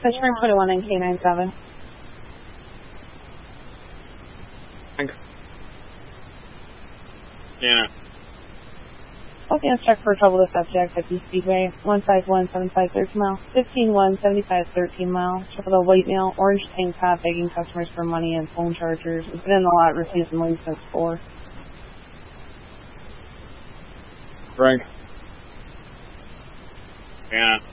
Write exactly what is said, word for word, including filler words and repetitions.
Fishburne twenty-one and K ninety-seven. Yeah. Okay, let's check for trouble with subject at the Speedway. one five one seven five thirteen mile. fifteen one seventy-five thirteen mile. Check with a white male, orange tank top, begging customers for money and phone chargers. It's been in the lot, refused and leaves since four. Frank. Yeah.